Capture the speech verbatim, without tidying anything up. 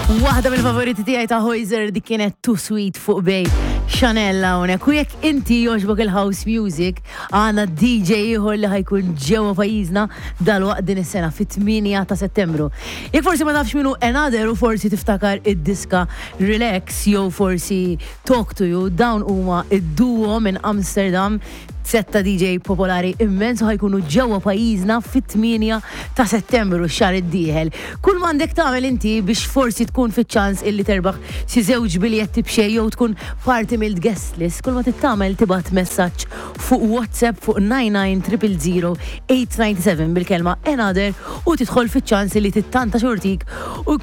Waħda mill-favoriti tiegħi ta' Hoyser dik kienet Too Sweet fuq bej Chanella hawnhekk. U jekk inti jogħġbok il-house music, għandna D J ieħor li ħajkun ġewwa pajjiżna dalwaqt din is-sena fit-tminja ta' Settembru. Jekk forsi ma tafx minnu Another u forsi tiftakar id-diska Relax jew forsi Talk to You, dawn huma id-duo minn Amsterdam, setta D J popolari immens u ħajkunu ġewwa pajjiżna fit-tminja ta' Settembru x-xahar id-dieħel. Kull m'għandek tagħmel inti biex forsi tkun fiċ-ċans illi terbaħ xi żewġ biljetti b'xejn jew tkun parti mill-guest list, kull ma tittamel tibgħat messaġġ fuq WhatsApp fuq nine nine zero zero zero eight nine seven bil-kelma Another u tidħol fiċ-ċans illi tittanta xortik u